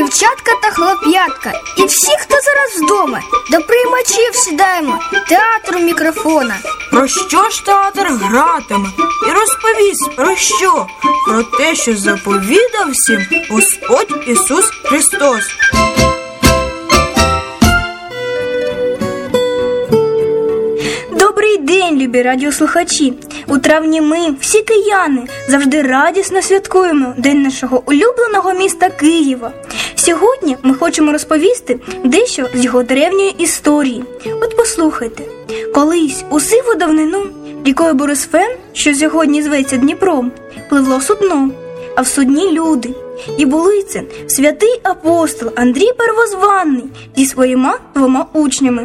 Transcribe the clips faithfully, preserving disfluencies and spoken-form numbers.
дівчатка та хлоп'ятка, і всі, хто зараз вдома, до приймачів сідаємо, театру мікрофона. Про що ж театр гратиме? І розповість про що? Про те, що заповідав всім Господь Ісус Христос. Добрий день, любі радіослухачі! У травні ми, всі кияни, завжди радісно святкуємо День нашого улюбленого міста Києва. Сьогодні ми хочемо розповісти дещо з його древньої історії. От послухайте. Колись у сиву давнину рікою Борисфен, що сьогодні зветься Дніпром, пливло судно, а в судні люди. І були це святий апостол Андрій Первозванний зі своїми двома учнями.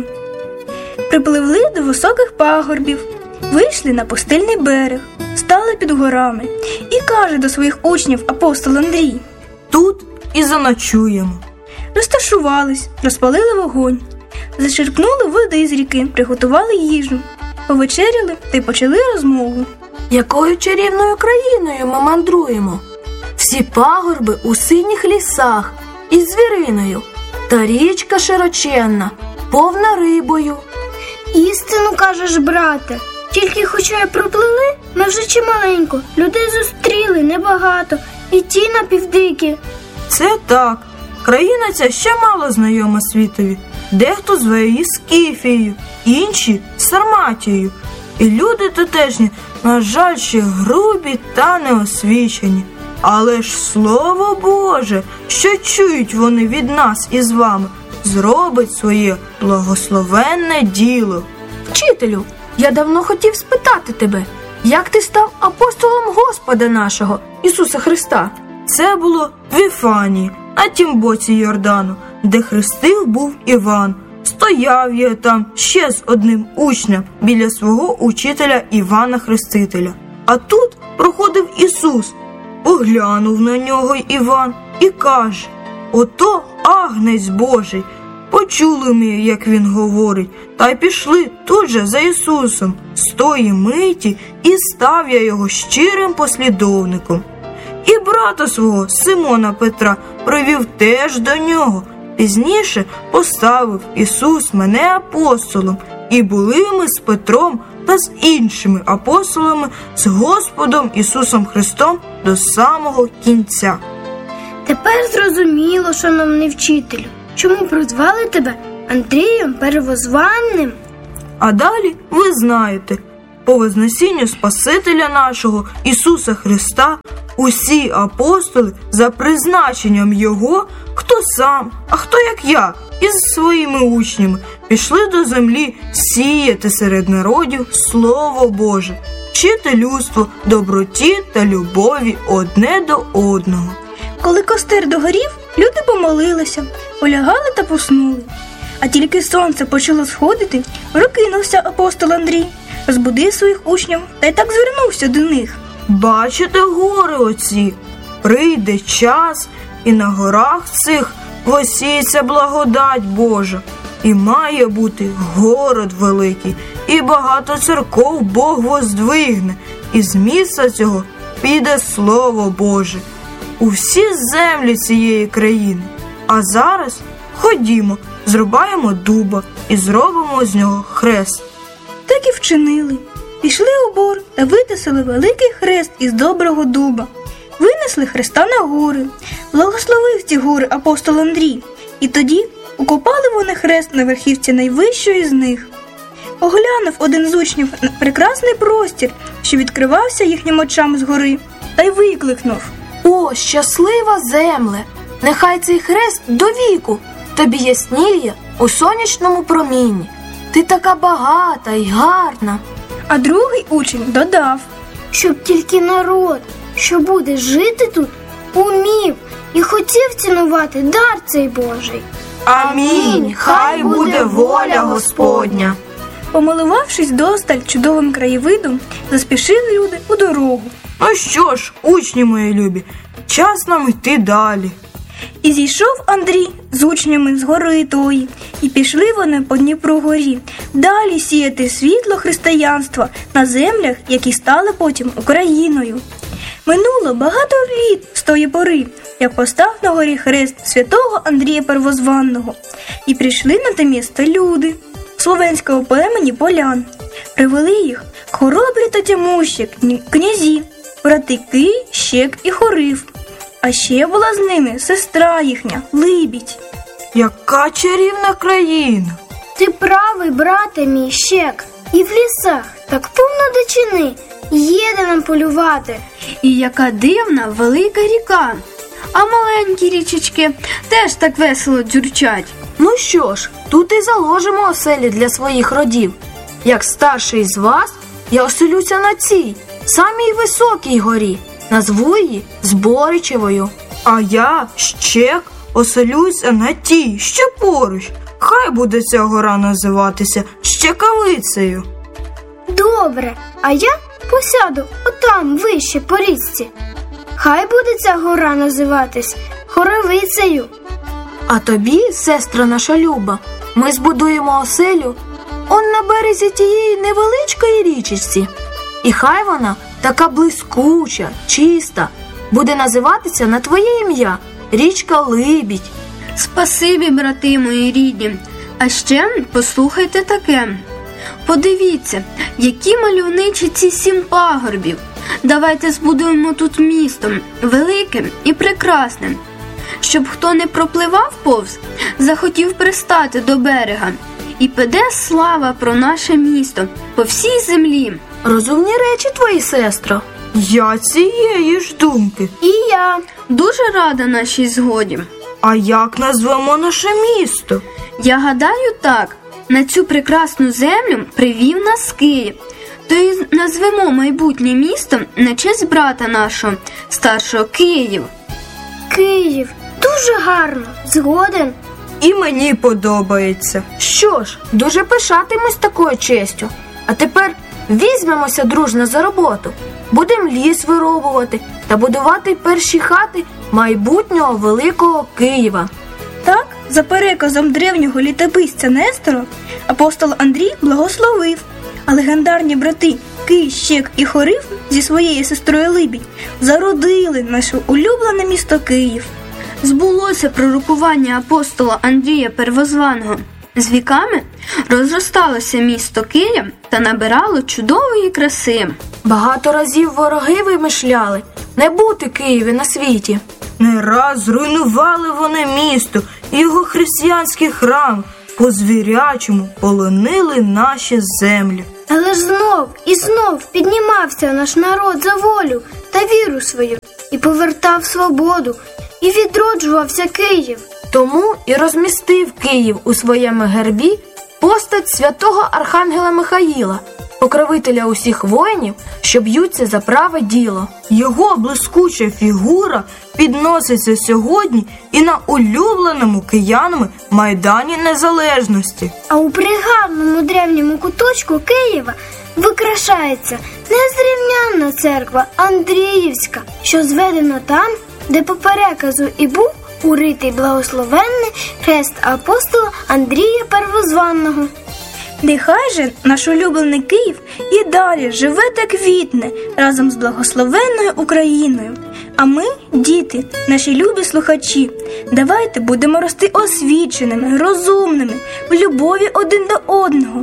Припливли до високих пагорбів, вийшли на пустельний берег, стали під горами і каже до своїх учнів апостол Андрій: «Тут і заночуємо». Розташувались, розпалили вогонь, зачерпнули води з ріки, приготували їжу, повечеряли та й почали розмову. Якою чарівною країною ми мандруємо? Всі пагорби у синіх лісах із звіриною, та річка широченна, повна рибою. Істину кажеш, брате. Тільки хоча й проплили, ми вже чималенько. Людей зустріли небагато, і ті напівдикі. Це так. Країна ця ще мало знайома світові. Дехто зве її Скіфією, інші – Сарматією. І люди тутешні, на жаль, ще грубі та неосвічені. Але ж Слово Боже, що чують вони від нас із вами, зробить своє благословенне діло. Вчителю, я давно хотів спитати тебе, як ти став апостолом Господа нашого, Ісуса Христа? Це було в Віфанії, на тім боці Йордану, де хрестив був Іван. Стояв я там ще з одним учнем біля свого учителя Івана Хрестителя. А тут проходив Ісус. Поглянув на нього Іван і каже: «Ото агнець Божий». Почули ми, як він говорить, та й пішли тут же за Ісусом. З тої миті і став я його щирим послідовником. І брата свого, Симона Петра, привів теж до нього. Пізніше поставив Ісус мене апостолом, і були ми з Петром та з іншими апостолами, з Господом Ісусом Христом до самого кінця. Тепер зрозуміло, шановний вчителю, чому прозвали тебе Андрієм Первозванним? А далі ви знаєте, по вознесінню Спасителя нашого Ісуса Христа усі апостоли за призначенням Його, хто сам, а хто як я, із своїми учнями, пішли до землі сіяти серед народів Слово Боже, вчити людство доброті та любові одне до одного. Коли костер догорів, люди помолилися, полягали та поснули. А тільки сонце почало сходити, прокинувся апостол Андрій, розбудив своїх учнів та й так звернувся до них: «Бачите гори оці? Прийде час, і на горах цих восіється благодать Божа. І має бути город великий, і багато церков Бог воздвигне, і з місця цього піде Слово Боже у всі землі цієї країни. А зараз ходімо, зрубаємо дуба і зробимо з нього хрест». Так і вчинили. Пішли у бор та витисали великий хрест із доброго дуба. Винесли хреста на гори. Благословив ці гори апостол Андрій. І тоді укопали вони хрест на верхівці найвищої з них. Оглянув один з учнів на прекрасний простір, що відкривався їхнім очам згори, та й викликнув: «О, щаслива земле! Нехай цей хрест до віку тобі ясніє у сонячному промінні. Ти така багата й гарна». А другий учень додав: «Щоб тільки народ, що буде жити тут, умів і хотів цінувати дар цей Божий». Амінь. Хай буде воля Господня. Помилувавшись досталь чудовим краєвидом, заспішили люди у дорогу. Ну що ж, учні мої любі, час нам йти далі. І зійшов Андрій з учнями з гори тої, і пішли вони по Дніпру горі, далі сіяти світло християнства на землях, які стали потім Україною. Минуло багато літ з тої пори, як постав на горі хрест святого Андрія Первозванного. І прийшли на те місто люди словенського племені полян. Привели їх хоробрі та тямущі князі, брати Кий, Щек і Хорив. А ще була з ними сестра їхня, Либідь. Яка чарівна країна! Ти правий, брате мій Щек. І в лісах так повно дичини, є де нам полювати. І яка дивна велика ріка. А маленькі річечки теж так весело дзюрчать. Ну що ж, тут і заложимо оселі для своїх родів. Як старший з вас, я оселюся на цій, самій високій горі. Назву її Зборичевою. А я, Щек, оселюся на тій, що поруч. Хай буде ця гора називатися Щекавицею. Добре, а я посяду отам вище по річці. Хай буде ця гора називатись Хоровицею. А тобі, сестра наша Люба, ми збудуємо оселю он на березі тієї невеличкої річечці. І хай вона така блискуча, чиста, буде називатися на твоє ім'я річка Либідь. Спасибі, брати мої рідні. А ще послухайте таке. Подивіться, які мальовничі ці сім пагорбів. Давайте збудуємо тут місто, великим і прекрасним, щоб хто не пропливав повз, захотів пристати до берега. І піде слава про наше місто по всій землі. Розумні речі твої, сестро. Я цієї ж думки. І я. Дуже рада нашій згоді. А як назвемо наше місто? Я гадаю так, на цю прекрасну землю привів нас Київ. То й назвемо майбутнє місто на честь брата нашого, старшого Київ. Київ. Дуже гарно. Згоден. І мені подобається. Що ж, дуже пишатимусь такою честю. А тепер візьмемося дружно за роботу. Будемо ліс вирубувати та будувати перші хати майбутнього великого Києва. Так, за переказом древнього літописця Нестора, апостол Андрій благословив, а легендарні брати Кий, Щек і Хорив зі своєю сестрою Либідь зародили наше улюблене місто Київ. Збулося пророкування апостола Андрія Первозваного. З віками розросталося місто Київ та набирало чудової краси. Багато разів вороги вимишляли не бути Києві на світі. Не раз зруйнували вони місто і його християнський храм, по-звірячому полонили наші землі. Але ж знов і знов піднімався наш народ за волю та віру свою, і повертав свободу, і відроджувався Київ. Тому і розмістив Київ у своєму гербі постать святого архангела Михаїла, покровителя усіх воїнів, що б'ються за праве діло. Його блискуча фігура підноситься сьогодні і на улюбленому киянами Майдані Незалежності. А у пригарному древньому куточку Києва викрашається незрівнянна церква Андріївська, що зведена там, де по переказу і був уритий благословенний хрест апостола Андрія Первозванного. Нехай же наш улюблений Київ і далі живе та квітне разом з благословенною Україною. А ми, діти, наші любі слухачі, давайте будемо рости освіченими, розумними, в любові один до одного.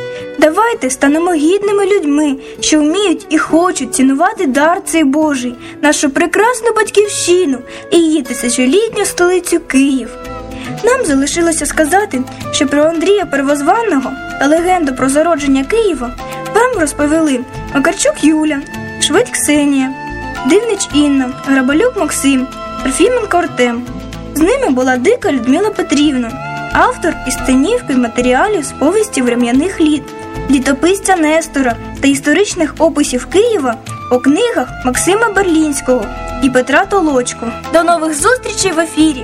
Давайте станемо гідними людьми, що вміють і хочуть цінувати дар цей Божий, нашу прекрасну батьківщину і її тисячолітню столицю Київ. Нам залишилося сказати, що про Андрія Первозваного та легенду про зародження Києва вам розповіли Макарчук Юля, Шведь Ксенія, Дивнич Інна, Грабалюк Максим, Трофіменко Артем. З ними була Дика Людмила Петрівна, автор із сценівки матеріалів з повісті врем'яних літ, літописця Нестора та історичних описів Києва у книгах Максима Берлінського і Петра Толочко. До нових зустрічей в ефірі!